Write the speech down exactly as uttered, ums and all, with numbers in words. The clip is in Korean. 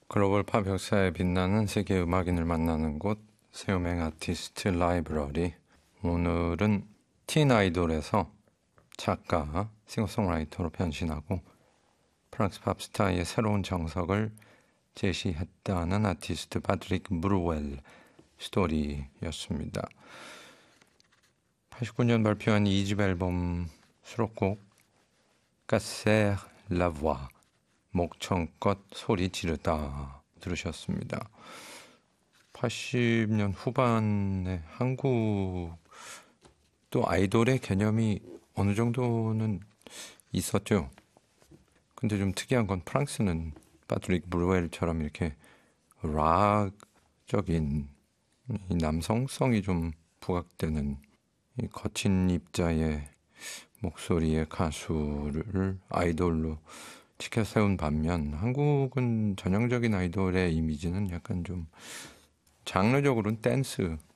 글로벌 팝 역사에 빛나는 세계 음악인을 만나는 곳 세우맹 아티스트 라이브러리. 오늘은 틴 아이돌에서 작가, 싱어송라이터로 변신하고 프랑스 팝스타의 새로운 정석을 제시했다는 아티스트 파트릭 브루웰 스토리였습니다. 팔십구 년 발표한 이 집 앨범 수록곡 까세르 라보아, 목청껏 소리 지르다 들으셨습니다. 팔십 년 후반에 한국도 아이돌의 개념이 어느 정도는 있었죠. 근데 좀 특이한 건 프랑스는 파트릭 브루웰처럼 이렇게 락적인 이 남성성이 좀 부각되는 이 거친 입자의 목소리의 가수를 아이돌로 치켜세운 반면 한국은 전형적인 아이돌의 이미지는 약간 좀 장르적으로는 댄스